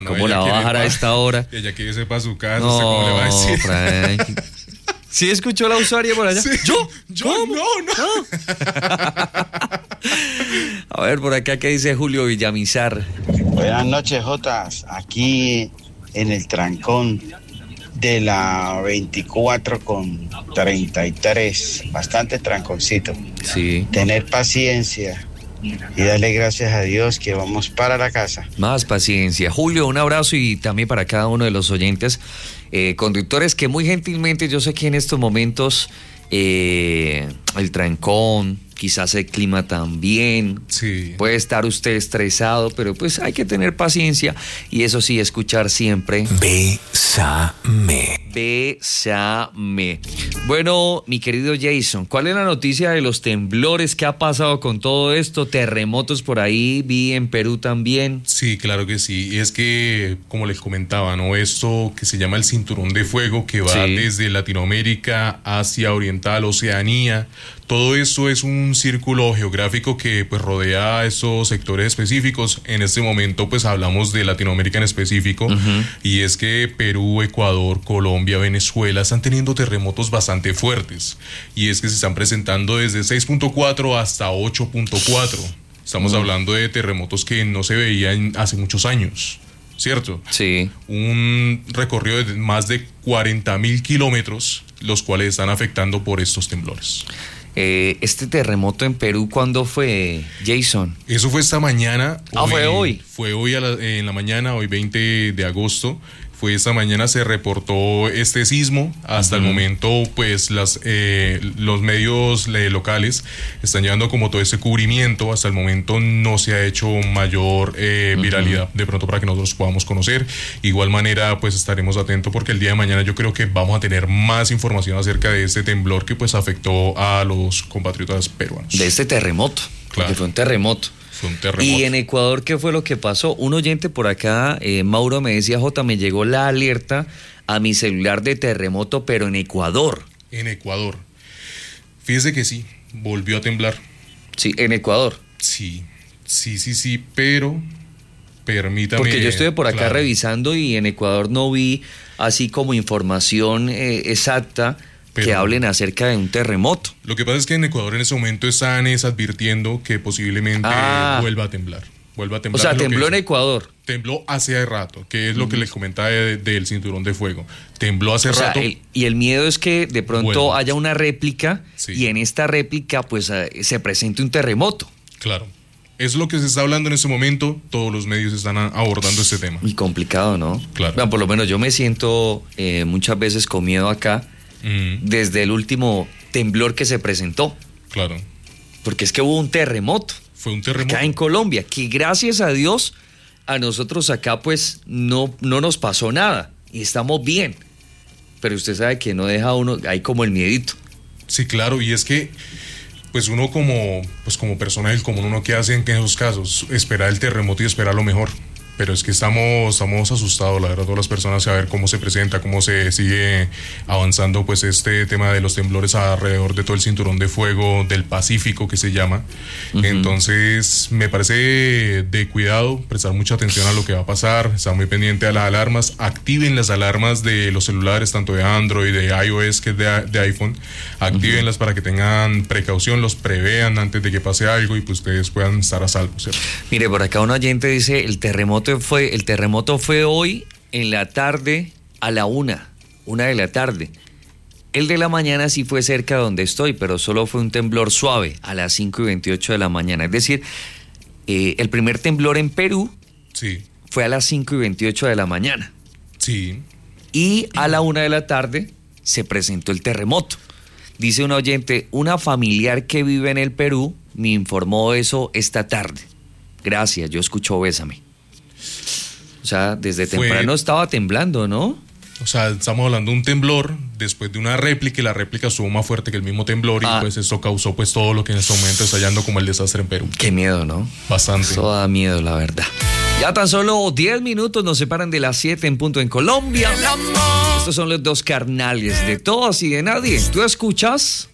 ¿Cómo la va a bajar a esta hora? Ella quiere irse para su casa, No, ¿cómo le va a decir? Frankie. ¿Sí escuchó la usuaria por allá? Sí. ¿Yo? ¿Cómo? No. A ver, por acá, ¿qué dice Julio Villamizar? Buenas noches, Jotas. Aquí en el trancón de la 24 con 33. Bastante tranconcito. Sí. Tener paciencia y darle gracias a Dios que vamos para la casa. Más paciencia. Julio, un abrazo y también para cada uno de los oyentes, conductores que muy gentilmente, yo sé que en estos momentos el trancón, quizás el clima también, Sí. puede estar usted estresado, pero pues hay que tener paciencia y eso sí, escuchar siempre. Bésame. Bésame. Bueno, mi querido Jason, ¿cuál es la noticia de los temblores? ¿Qué ha pasado con todo esto? Terremotos por ahí, vi en Perú también. Sí, claro que sí. Y es que, como les comentaba, ¿no? Esto que se llama el cinturón de fuego, que va Sí. desde Latinoamérica, Asia Oriental, Oceanía. Todo esto es un círculo geográfico que pues rodea esos sectores específicos. En este momento pues hablamos de Latinoamérica en específico. Y es que Perú, Ecuador, Colombia, Venezuela están teniendo terremotos bastante fuertes. Y es que se están presentando desde 6.4 hasta 8.4. Estamos hablando de terremotos que no se veían hace muchos años, ¿cierto? Sí. Un recorrido de más de 40.000 kilómetros, los cuales están afectando por estos temblores. Este terremoto en Perú, ¿cuándo fue, Jason? Eso fue esta mañana. Fue hoy. Fue hoy en la mañana, hoy 20 de agosto. Fue esta mañana, se reportó este sismo. Hasta el momento, pues los medios locales están llevando como todo ese cubrimiento. Hasta el momento no se ha hecho mayor viralidad, de pronto para que nosotros podamos conocer. Igual manera, pues estaremos atentos porque el día de mañana yo creo que vamos a tener más información acerca de este temblor que pues afectó a los compatriotas peruanos. De este terremoto, Claro. porque fue un terremoto. Fue un terremoto. Y en Ecuador, ¿qué fue lo que pasó? Un oyente por acá, Mauro, me decía, Jota, me llegó la alerta a mi celular de terremoto, pero en Ecuador. En Ecuador. Fíjese que sí, volvió a temblar. Sí, en Ecuador. Sí, pero permítame. Porque yo estuve por acá claro, revisando y en Ecuador no vi así como información exacta que Pero- hablen acerca de un terremoto. Lo que pasa es que en Ecuador en ese momento están advirtiendo que posiblemente vuelva a temblar. Vuelva a O temblar. sea, lo que tembló en es- Ecuador. Tembló hace rato, que es lo que les comentaba del cinturón de fuego. Tembló hace O sea, rato. y el miedo es que de pronto Vuelva. haya una réplica Sí. y en esta réplica pues se presente un terremoto. Claro. Es lo que se está hablando en este momento. Todos los medios están abordando este tema. Muy complicado, ¿no? Claro. Bueno, por lo menos yo me siento muchas veces con miedo acá desde el último temblor que se presentó. Claro. Porque es que hubo un terremoto Fue un terremoto. acá en Colombia, que gracias a Dios a nosotros acá pues no nos pasó nada y estamos bien. Pero usted sabe que no deja uno, hay como el miedito. Sí, claro, y es que pues uno como persona del común, uno que hace en esos casos, esperar el terremoto y esperar lo mejor. Pero es que estamos asustados, la verdad, todas las personas, a ver cómo se presenta, cómo se sigue avanzando pues este tema de los temblores alrededor de todo el cinturón de fuego del Pacífico, que se llama. Entonces me parece de cuidado, prestar mucha atención a lo que va a pasar, estar muy pendiente a las alarmas, activen las alarmas de los celulares, tanto de Android, de iOS, que es de iPhone, actívenlas para que tengan precaución, los prevean antes de que pase algo y pues ustedes puedan estar a salvo, ¿cierto? Mire, por acá un oyente dice, el terremoto fue hoy en la tarde a la 1 de la tarde. El de la mañana sí fue cerca de donde estoy, pero solo fue un temblor suave a las 5:28 de la mañana. Es decir, el primer temblor en Perú Sí, fue a las 5:28 de la mañana. sí. Y a la 1 de la tarde se presentó el terremoto. Dice un oyente, una familiar que vive en el Perú me informó eso esta tarde. Gracias, yo escucho Bésame. O sea, desde temprano estaba temblando, ¿no? O sea, estamos hablando de un temblor después de una réplica y la réplica estuvo más fuerte que el mismo temblor y pues eso causó pues todo lo que en este momento está hallando como el desastre en Perú. Qué miedo, ¿no? Bastante. Eso da miedo, la verdad. Ya tan solo 10 minutos nos separan de las 7 en punto en Colombia. Estos son los dos carnales de todos y de nadie. ¿Tú escuchas?